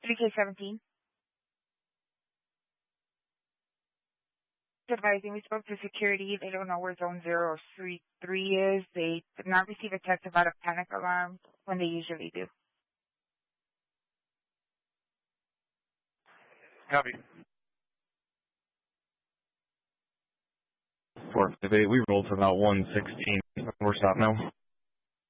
3K17. Advising, we spoke to security. They don't know where zone 033 is. They did not receive a text about a panic alarm when they usually do. Copy. 458, we rolled for about 116. We're stopped now.